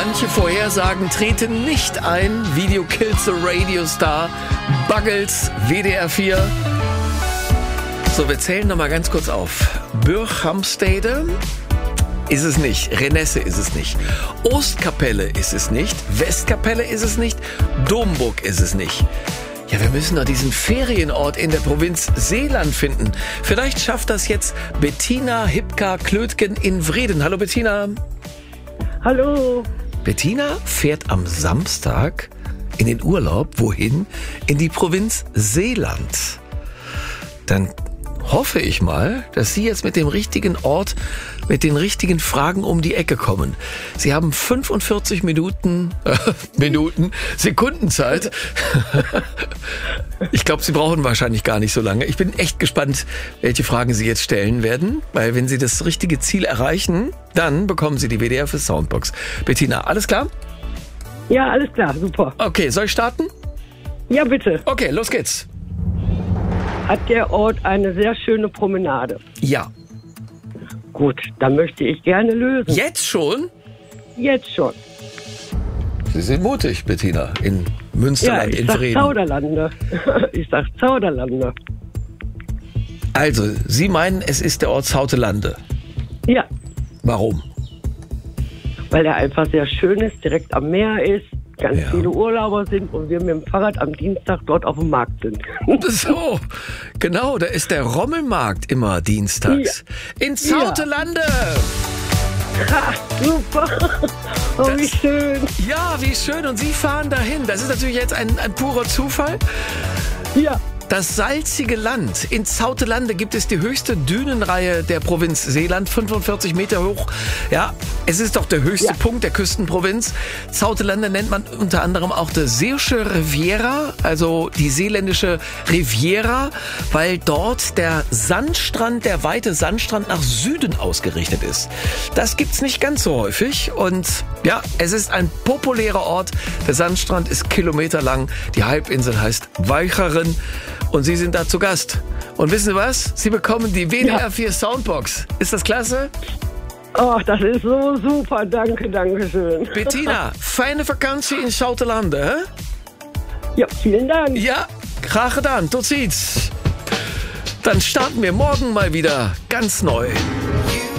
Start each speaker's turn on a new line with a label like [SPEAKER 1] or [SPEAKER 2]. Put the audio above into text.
[SPEAKER 1] Manche Vorhersagen treten nicht ein. Video kills the Radio Star. Buggles, WDR 4. So, wir zählen nochmal ganz kurz auf. Bürghamstede ist es nicht. Renesse ist es nicht. Ostkapelle ist es nicht. Westkapelle ist es nicht. Domburg ist es nicht. Ja, wir müssen doch diesen Ferienort in der Provinz Seeland finden. Vielleicht schafft das jetzt Bettina Hipka-Klötgen in Vreden. Hallo Bettina.
[SPEAKER 2] Hallo.
[SPEAKER 1] Bettina fährt am Samstag in den Urlaub. Wohin? In die Provinz Seeland. Dann hoffe ich mal, dass Sie jetzt mit dem richtigen Ort, mit den richtigen Fragen um die Ecke kommen. Sie haben 45 Sekunden Zeit. Ich glaube, Sie brauchen wahrscheinlich gar nicht so lange. Ich bin echt gespannt, welche Fragen Sie jetzt stellen werden, weil wenn Sie das richtige Ziel erreichen, dann bekommen Sie die WDR für Soundbox. Bettina, alles klar?
[SPEAKER 2] Ja, alles klar, super.
[SPEAKER 1] Okay, soll ich starten?
[SPEAKER 2] Ja, bitte.
[SPEAKER 1] Okay, los geht's.
[SPEAKER 2] Hat der Ort eine sehr schöne Promenade?
[SPEAKER 1] Ja.
[SPEAKER 2] Gut, dann möchte ich gerne lösen.
[SPEAKER 1] Jetzt schon?
[SPEAKER 2] Jetzt schon.
[SPEAKER 1] Sie sind mutig, Bettina, in Münsterland,
[SPEAKER 2] Ja,
[SPEAKER 1] in Vreden.
[SPEAKER 2] Zauderlande. Ich sag Zauderlande.
[SPEAKER 1] Also, Sie meinen, es ist der Ort Zautelande.
[SPEAKER 2] Ja,
[SPEAKER 1] Warum?
[SPEAKER 2] weil er einfach sehr schön ist, direkt am Meer ist, ganz
[SPEAKER 1] Ja.
[SPEAKER 2] viele Urlauber sind und wir mit dem Fahrrad am Dienstag dort auf dem Markt sind.
[SPEAKER 1] So, genau, da ist der Rommelmarkt immer dienstags. In Zautelande!
[SPEAKER 2] Ha, super. Oh, wie schön.
[SPEAKER 1] Ja, wie schön. Und Sie fahren dahin. Das ist natürlich jetzt ein purer Zufall.
[SPEAKER 2] Ja.
[SPEAKER 1] Das salzige Land. In Zautelande gibt es die höchste Dünenreihe der Provinz Seeland, 45 Meter hoch. Ja, es ist doch der höchste Punkt der Küstenprovinz. Zautelande nennt man unter anderem auch die Zeeuwsche Riviera, also die seeländische Riviera, weil dort der Sandstrand, der weite Sandstrand nach Süden ausgerichtet ist. Das gibt's nicht ganz so häufig und ja, es ist ein populärer Ort. Der Sandstrand ist kilometerlang. Die Halbinsel heißt Walcheren. Und Sie sind da zu Gast. Und wissen Sie was? Sie bekommen die WDR 4 Soundbox. Ist das klasse?
[SPEAKER 2] Oh, das ist so super. Danke, danke schön.
[SPEAKER 1] Bettina, fijne vakantie in Zoutelande, hè?
[SPEAKER 2] Ja, vielen Dank.
[SPEAKER 1] Ja, graag gedaan. Tot ziens. Dann starten wir morgen mal wieder ganz neu.